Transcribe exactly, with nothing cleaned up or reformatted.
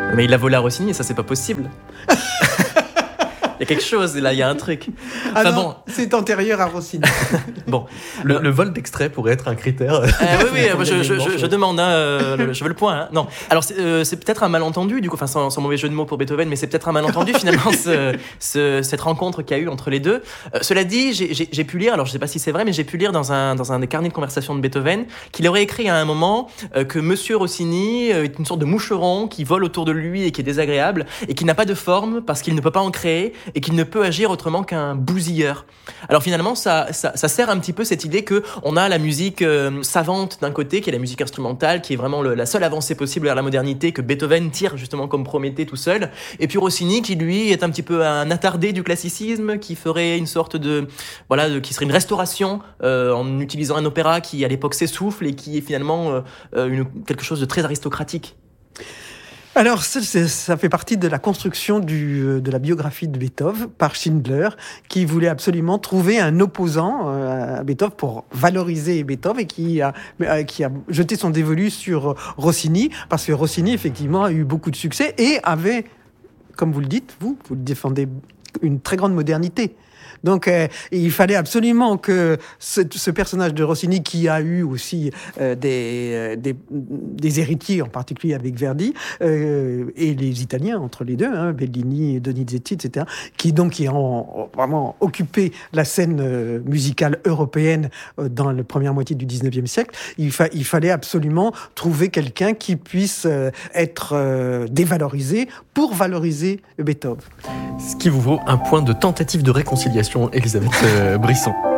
Mais il l'a volé à Rossini et ça, c'est pas possible. Il y a quelque chose, là, il y a un truc. Ah enfin, non, bon. c'est antérieur à Rossini. Bon. Le, le, le vol d'extrait pourrait être un critère. Euh, oui, oui, moi, je, je, je, je demande, hein, euh, le, je veux le point. Hein. Non, alors c'est, euh, c'est peut-être un malentendu, du coup, enfin sans, sans mauvais jeu de mots pour Beethoven, mais c'est peut-être un malentendu finalement ce, ce, cette rencontre qu'il y a eu entre les deux. Euh, cela dit, j'ai, j'ai, j'ai pu lire, alors je sais pas si c'est vrai, mais j'ai pu lire dans un dans un des carnets de conversation de Beethoven qu'il aurait écrit à un moment euh, que Monsieur Rossini euh, est une sorte de moucheron qui vole autour de lui et qui est désagréable et qui n'a pas de forme parce qu'il ne peut pas en créer et qu'il ne peut agir autrement qu'un bousilleur. Alors finalement, ça, ça, ça sert un petit peu cette idée que on a la musique euh, savante d'un côté, qui est la musique instrumentale, qui est vraiment le, la seule avancée possible vers la modernité que Beethoven tire justement comme Prométhée tout seul, et puis Rossini qui lui est un petit peu un attardé du classicisme, qui ferait une sorte de voilà, de, qui serait une restauration euh, en utilisant un opéra qui à l'époque s'essouffle et qui est finalement euh, une, quelque chose de très aristocratique. Alors, ça, ça fait partie de la construction du, de la biographie de Beethoven par Schindler, qui voulait absolument trouver un opposant à Beethoven pour valoriser Beethoven et qui a, qui a jeté son dévolu sur Rossini, parce que Rossini, effectivement, a eu beaucoup de succès et avait, comme vous le dites, vous, vous le défendez, une très grande modernité. Donc, euh, il fallait absolument que ce, ce personnage de Rossini, qui a eu aussi euh, des, euh, des, des héritiers, en particulier avec Verdi, euh, et les Italiens entre les deux, hein, Bellini, Donizetti, et cetera, qui donc qui ont vraiment occupé la scène euh, musicale européenne euh, dans la première moitié du dix-neuvième siècle. Il, fa- il fallait absolument trouver quelqu'un qui puisse euh, être euh, dévalorisé pour valoriser Beethoven. Ce qui vous vaut un point de tentative de réconciliation, Elisabeth euh, Brisson.